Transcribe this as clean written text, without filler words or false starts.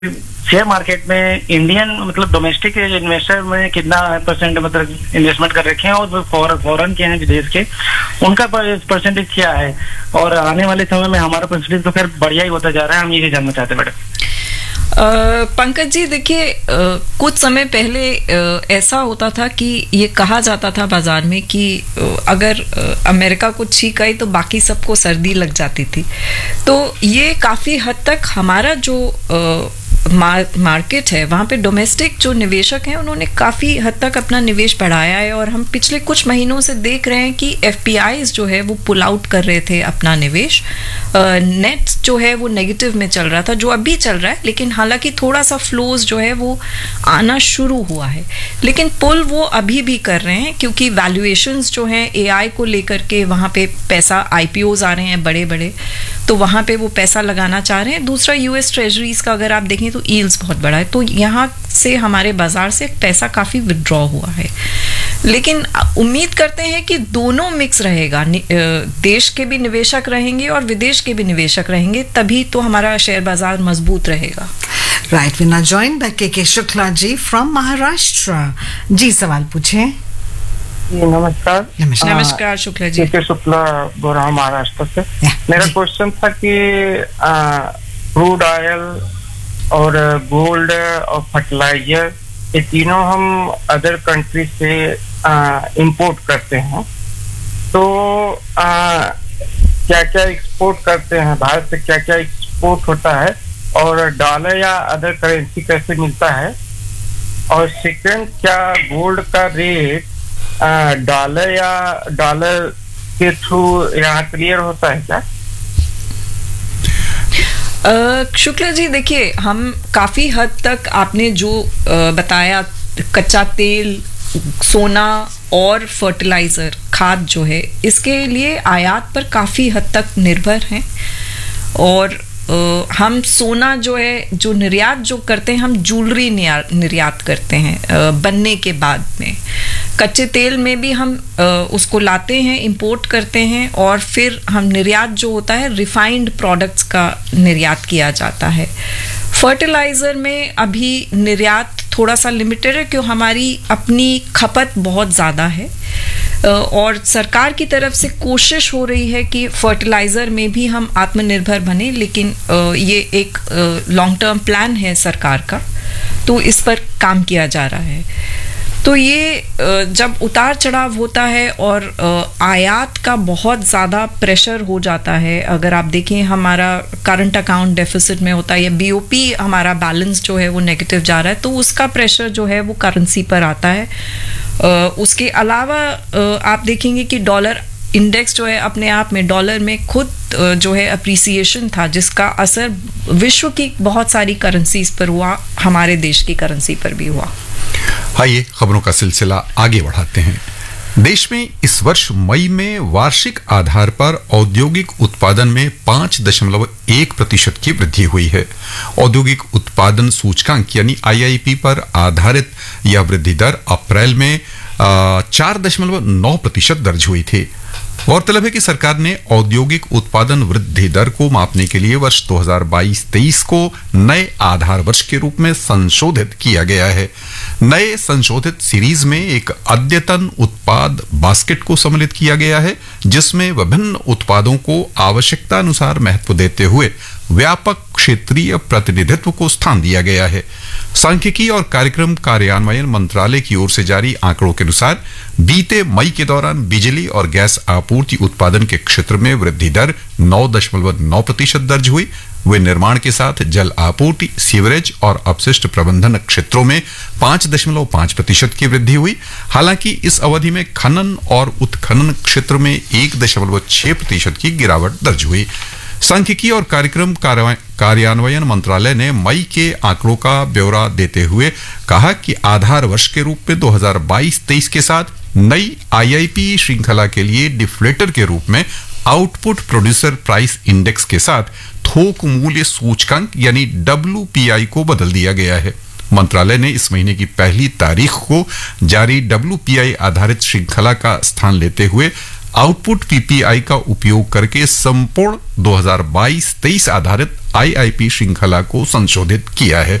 Share market में Indian मतलब domestic investor में कितना परसेंट मतलब इन्वेस्टमेंट कर रखे हैं और जो फॉरेन के हैं विदेश के उनका परसेंटेज क्या है, और आने वाले समय में हमारा परसेंटेज तो खैर बढ़िया ही होता जा रहा है। हम ये जानना चाहते हैं मैडम। पंकज जी देखिए, कुछ समय पहले ऐसा होता था कि ये कहा जाता था बाजार में कि अगर अमेरिका को छींक आई तो बाकी सबको सर्दी लग जाती थी। तो ये काफ़ी हद तक हमारा जो मार्केट है वहाँ पे डोमेस्टिक जो निवेशक हैं उन्होंने काफ़ी हद तक अपना निवेश बढ़ाया है, और हम पिछले कुछ महीनों से देख रहे हैं कि एफपीआईज जो है वो पुल आउट कर रहे थे अपना निवेश। नेट जो है वो नेगेटिव में चल रहा था, जो अभी चल रहा है, लेकिन हालांकि थोड़ा सा फ्लोज जो है वो आना शुरू हुआ है, लेकिन पुल वो अभी भी कर रहे हैं क्योंकि वैल्यूएशंस जो हैं एआई को लेकर के वहाँ पे पैसा आईपीओज आ रहे हैं बड़े बड़े, तो वहाँ पे वो पैसा लगाना चाह रहे हैं। दूसरा यूएस ट्रेजरीज का अगर आप देखें तो यील्ड्स बहुत बड़ा है, तो यहाँ से हमारे बाजार से पैसा काफ़ी विड्रॉ हुआ है। लेकिन उम्मीद करते हैं कि दोनों मिक्स रहेगा, देश के भी निवेशक रहेंगे और विदेश के भी निवेशक रहेंगे, तभी तो हमारा शेयर बाजार मजबूत रहेगा। Right, we now joined by के शुक्ला जी फ्रॉम महाराष्ट्र। जी सवाल पूछें। नमस्कार। नमस्कार शुक्ला जी। के शुक्ला बोल रहा हूँ महाराष्ट्र से। मेरा क्वेश्चन था कि क्रूड ऑयल और गोल्ड और फर्टिलाइजर ये तीनों हम अदर कंट्री से इंपोर्ट करते हैं, तो क्या क्या एक्सपोर्ट करते हैं, भारत से क्या क्या एक्सपोर्ट होता है, और डॉलर या अदर करेंसी कैसे मिलता है, और सेकंड क्या गोल्ड का रेट डॉलर के थ्रू यहाँ क्लियर होता है क्या? शुक्ला जी देखिए, हम काफ़ी हद तक आपने जो बताया कच्चा तेल, सोना और फर्टिलाइज़र खाद जो है इसके लिए आयात पर काफ़ी हद तक निर्भर हैं। और हम सोना जो है जो निर्यात जो करते हैं, हम ज्वेलरी निर्यात करते हैं बनने के बाद में। कच्चे तेल में भी हम उसको लाते हैं, इंपोर्ट करते हैं, और फिर हम निर्यात जो होता है रिफाइंड प्रोडक्ट्स का निर्यात किया जाता है। फर्टिलाइज़र में अभी निर्यात थोड़ा सा लिमिटेड है क्यों हमारी अपनी खपत बहुत ज़्यादा है, और सरकार की तरफ से कोशिश हो रही है कि फर्टिलाइज़र में भी हम आत्मनिर्भर बने, लेकिन ये एक लॉन्ग टर्म प्लान है सरकार का, तो इस पर काम किया जा रहा है। तो ये जब उतार चढ़ाव होता है और आयात का बहुत ज़्यादा प्रेशर हो जाता है, अगर आप देखें हमारा करंट अकाउंट डेफिसिट में होता है या बीओपी हमारा बैलेंस जो है वो नेगेटिव जा रहा है, तो उसका प्रेशर जो है वो करेंसी पर आता है। उसके अलावा आप देखेंगे कि डॉलर इंडेक्स जो है अपने आप में डॉलर में खुद जो है अप्रिसिएशन था, जिसका असर विश्व की बहुत सारी करेंसीज पर हुआ, हमारे देश की करेंसी पर भी हुआ। आइए खबरों का सिलसिला आगे बढ़ाते हैं। देश में इस वर्ष मई में वार्षिक आधार पर औद्योगिक उत्पादन में 5.1% की वृद्धि हुई है। औद्योगिक उत्पादन सूचकांक यानी आईआईपी पर आधारित यह वृद्धि दर अप्रैल में 4.9% दर्ज हुई थी। गौरतलब है कि सरकार ने औद्योगिक उत्पादन वृद्धि दर को मापने के लिए वर्ष 2022-23 को नए आधार वर्ष के रूप में संशोधित किया गया है। नए संशोधित सीरीज में एक अद्यतन उत्पाद बास्केट को सम्मिलित किया गया है, जिसमें विभिन्न उत्पादों को आवश्यकता अनुसार महत्व देते हुए व्यापक क्षेत्रीय प्रतिनिधित्व को स्थान दिया गया है। सांख्यिकी और कार्यक्रम कार्यान्वयन मंत्रालय की ओर से जारी आंकड़ों के अनुसार बीते मई के दौरान बिजली और गैस आपूर्ति उत्पादन के क्षेत्र में वृद्धि दर 9.9% दर्ज हुई। वे निर्माण के साथ जल आपूर्ति, सीवरेज और अपशिष्ट प्रबंधन क्षेत्रों में 5.5% की वृद्धि हुई। हालांकि इस अवधि में खनन और उत्खनन क्षेत्र में 1.6% की गिरावट दर्ज हुई। सांख्यिकी और कार्यक्रम कार्यान्वयन मंत्रालय ने मई के आंकड़ों का ब्यौरा देते हुए कहा कि आधार वर्ष के रूप में 2022-23 के साथ नई आईआईपी श्रृंखला के लिए डिफ्लेटर के रूप में आउटपुट प्रोड्यूसर प्राइस इंडेक्स के साथ थोक मूल्य सूचकांक यानी WPI को बदल दिया गया है। मंत्रालय ने इस महीने की 1 तारीख को जारी WPI आधारित श्रृंखला का स्थान लेते हुए आउटपुट पीपीआई का उपयोग करके संपूर्ण 2022-23 आधारित आईआईपी श्रृंखला को संशोधित किया है।